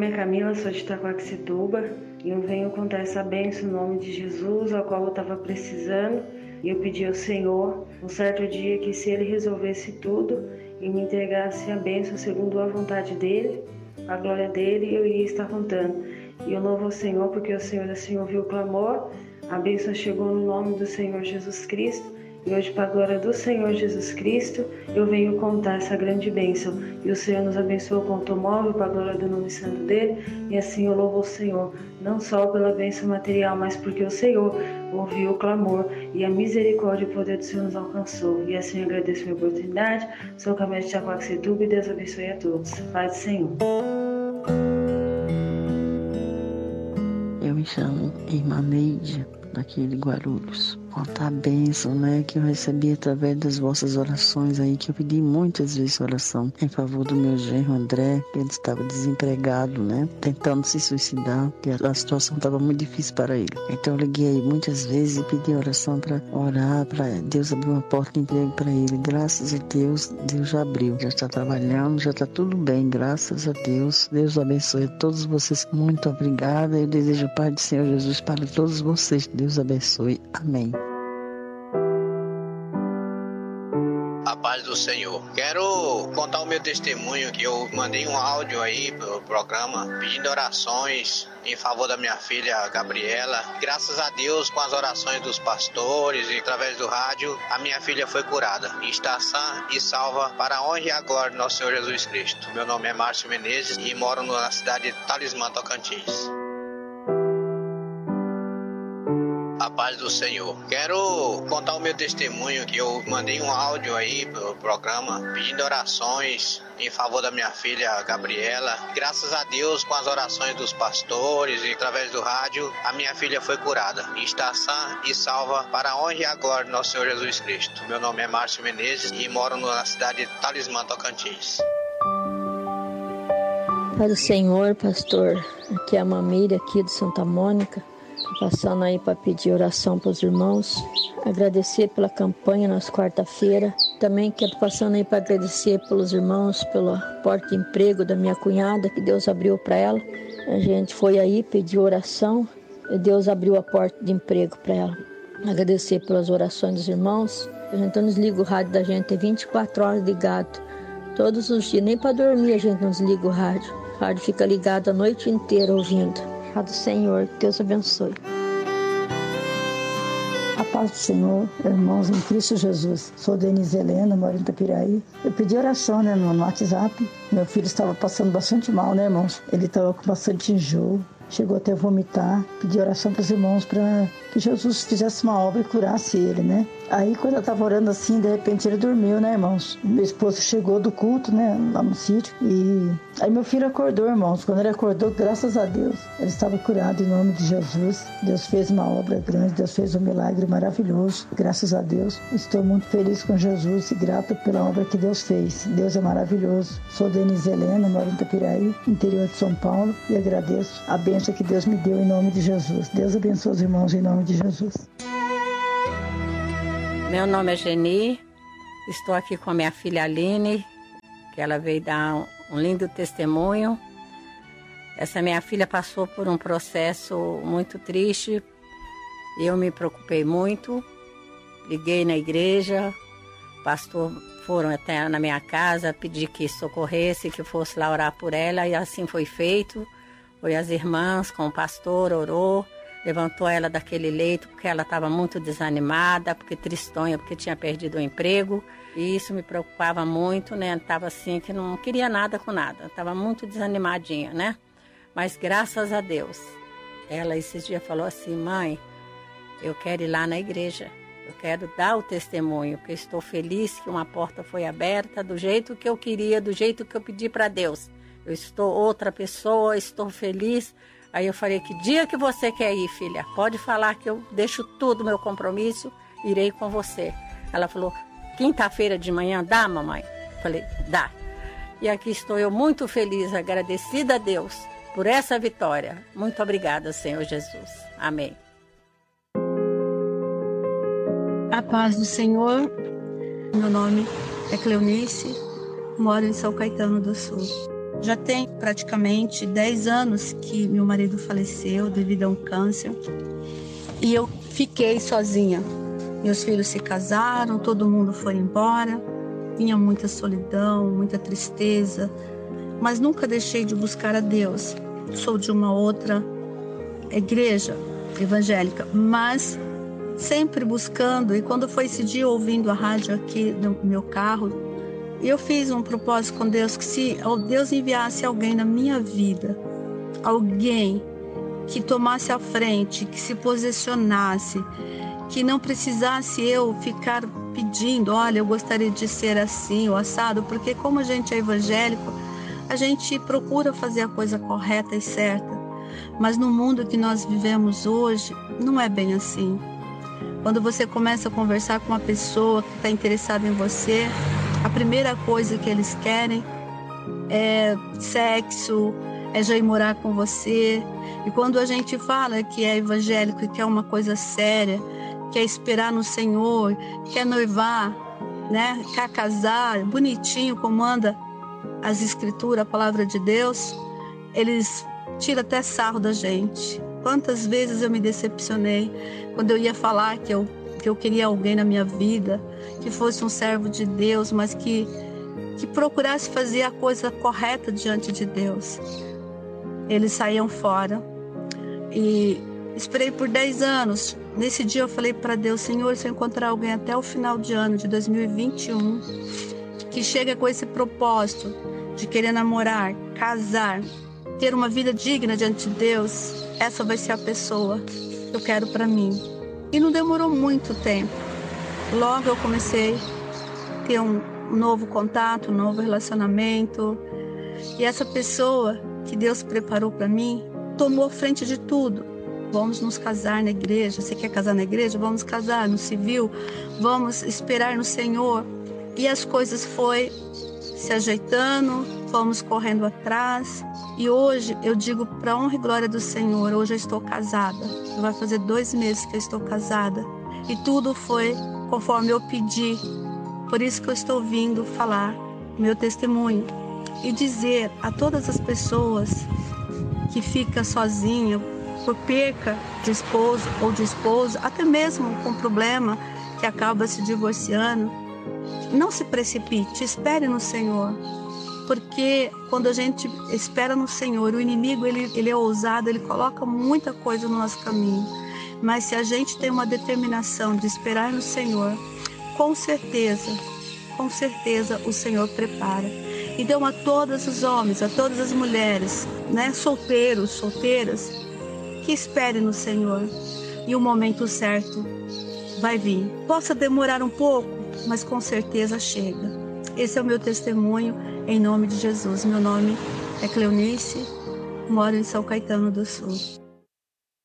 nome é Camila, sou de Itaquaquecetuba e eu venho contar essa bênção no nome de Jesus, ao qual eu estava precisando. E eu pedi ao Senhor, um certo dia, que se Ele resolvesse tudo e me entregasse a bênção segundo a vontade dEle, a glória dEle, eu ia estar contando. E eu louvo ao Senhor, porque o Senhor assim ouviu o clamor, a bênção chegou no nome do Senhor Jesus Cristo. E hoje, para a glória do Senhor Jesus Cristo, eu venho contar essa grande bênção. E o Senhor nos abençoou com o automóvel, para a glória do nome santo dele. E assim eu louvo o Senhor, não só pela bênção material, mas porque o Senhor ouviu o clamor e a misericórdia e o poder do Senhor nos alcançou. E assim eu agradeço a minha oportunidade. Sou Camila de Itaquaquecetuba e Deus abençoe a todos. Paz do Senhor. Eu me chamo Irmã Neide, daqui de Guarulhos. Contar a bênção, né, que eu recebi através das vossas orações aí, que eu pedi muitas vezes oração em favor do meu genro André, que ele estava desempregado, né, tentando se suicidar, que a situação estava muito difícil para ele. Então eu liguei aí muitas vezes e pedi oração para orar, para Deus abrir uma porta de emprego para ele. Graças a Deus, Deus já abriu, já está trabalhando, já está tudo bem, graças a Deus. Deus abençoe a todos vocês. Muito obrigada. Eu desejo a paz do Senhor Jesus para todos vocês. Deus abençoe. Amém. A paz do Senhor. Quero contar o meu testemunho, que eu mandei um áudio aí pro programa pedindo orações em favor da minha filha Gabriela. Graças a Deus, com as orações dos pastores e através do rádio, a minha filha foi curada e está sã e salva para a honra e a glória do nosso Senhor Jesus Cristo. Meu nome é Márcio Menezes e moro na cidade de Talismã, Tocantins. A paz do Senhor. Quero contar o meu testemunho, que eu mandei um áudio aí pro programa pedindo orações em favor da minha filha Gabriela. Graças a Deus, com as orações dos pastores e através do rádio, a minha filha foi curada e está sã e salva para a honra e a glória do nosso Senhor Jesus Cristo. Meu nome é Márcio Menezes e moro na cidade de Talismã, Tocantins. Para o Senhor, pastor, aqui é a Mamília, aqui de Santa Mônica. Passando aí para pedir oração para os irmãos, agradecer pela campanha nas quarta-feira. Também quero passando aí para agradecer pelos irmãos, pela porta de emprego da minha cunhada, que Deus abriu para ela. A gente foi aí pedir oração e Deus abriu a porta de emprego para ela. Agradecer pelas orações dos irmãos. A gente não desliga o rádio da gente, é 24 horas ligado. Todos os dias, nem para dormir a gente não desliga o rádio. O rádio fica ligado a noite inteira ouvindo. Do Senhor, Deus abençoe. A paz do Senhor, irmãos em Cristo Jesus. Sou Denise Helena, moro em Itapiraí. Eu pedi oração, no WhatsApp. Meu filho estava passando bastante mal, irmãos? Ele estava com bastante enjoo. Chegou até a vomitar. Pedi oração para os irmãos para que Jesus fizesse uma obra e curasse ele, Aí, quando eu estava orando assim, de repente ele dormiu, irmãos? Meu esposo chegou do culto, lá no sítio. E aí meu filho acordou, irmãos. Quando ele acordou, graças a Deus, ele estava curado em nome de Jesus. Deus fez uma obra grande, Deus fez um milagre maravilhoso. Graças a Deus. Estou muito feliz com Jesus e grata pela obra que Deus fez. Deus é maravilhoso. Sou Denise Helena, moro em Itapiraí, interior de São Paulo, e agradeço a bênção que Deus me deu em nome de Jesus. Deus abençoe os irmãos em nome de Jesus. Meu nome é Geni, estou aqui com a minha filha Aline, que ela veio dar um lindo testemunho. Essa minha filha passou por um processo muito triste e eu me preocupei muito. Liguei na igreja, o pastor foram até na minha casa pedir que socorresse, que fosse lá orar por ela, e assim foi feito. Foi as irmãs com o pastor, orou. Levantou ela daquele leito porque ela estava muito desanimada, porque tristonha, porque tinha perdido o emprego. E isso me preocupava muito, Estava assim que não queria nada com nada. Estava muito desanimadinha, Mas graças a Deus, ela esses dias falou assim: mãe, eu quero ir lá na igreja. Eu quero dar o testemunho, porque estou feliz que uma porta foi aberta do jeito que eu queria, do jeito que eu pedi para Deus. Eu estou outra pessoa, estou feliz. Aí eu falei: que dia que você quer ir, filha? Pode falar que eu deixo tudo, meu compromisso, irei com você. Ela falou: quinta-feira de manhã dá, mamãe? Eu falei: dá. E aqui estou eu muito feliz, agradecida a Deus por essa vitória. Muito obrigada, Senhor Jesus. Amém. A paz do Senhor. Meu nome é Cleonice, moro em São Caetano do Sul. Já tem praticamente 10 anos que meu marido faleceu devido a um câncer. E eu fiquei sozinha. Meus filhos se casaram, todo mundo foi embora. Tinha muita solidão, muita tristeza. Mas nunca deixei de buscar a Deus. Sou de uma outra igreja evangélica, mas sempre buscando. E quando foi esse dia ouvindo a rádio aqui no meu carro, eu fiz um propósito com Deus que se Deus enviasse alguém na minha vida, alguém que tomasse a frente, que se posicionasse, que não precisasse eu ficar pedindo, olha, eu gostaria de ser assim ou assado, porque como a gente é evangélico, a gente procura fazer a coisa correta e certa, mas no mundo que nós vivemos hoje, não é bem assim. Quando você começa a conversar com uma pessoa que está interessada em você, a primeira coisa que eles querem é sexo, é já ir morar com você. E quando a gente fala que é evangélico e quer uma coisa séria, quer esperar no Senhor, quer noivar, né? Quer casar, bonitinho, como manda as escrituras, a palavra de Deus, eles tiram até sarro da gente. Quantas vezes eu me decepcionei quando eu ia falar que eu queria alguém na minha vida, que fosse um servo de Deus, mas que procurasse fazer a coisa correta diante de Deus. Eles saíam fora. E esperei por 10 anos. Nesse dia eu falei para Deus, Senhor, se eu encontrar alguém até o final de ano de 2021, que chega com esse propósito de querer namorar, casar, ter uma vida digna diante de Deus, essa vai ser a pessoa que eu quero para mim. E não demorou muito tempo. Logo eu comecei a ter um novo contato, um novo relacionamento. E essa pessoa que Deus preparou para mim tomou frente de tudo. Vamos nos casar na igreja. Você quer casar na igreja? Vamos casar no civil. Vamos esperar no Senhor. E as coisas foi se ajeitando, fomos correndo atrás. E hoje eu digo para honra e glória do Senhor, hoje eu estou casada. Vai fazer 2 meses que eu estou casada. E tudo foi conforme eu pedi. Por isso que eu estou vindo falar meu testemunho e dizer a todas as pessoas que ficam sozinhas por perca de esposo ou de esposa, até mesmo com problema que acaba se divorciando, não se precipite, espere no Senhor. Porque quando a gente espera no Senhor, o inimigo ele é ousado, ele coloca muita coisa no nosso caminho. Mas se a gente tem uma determinação de esperar no Senhor, com certeza o Senhor prepara. Então a todos os homens, a todas as mulheres, né, solteiros, solteiras, que esperem no Senhor. E o momento certo vai vir. Possa demorar um pouco, mas com certeza chega. Esse é o meu testemunho em nome de Jesus. Meu nome é Cleonice, moro em São Caetano do Sul.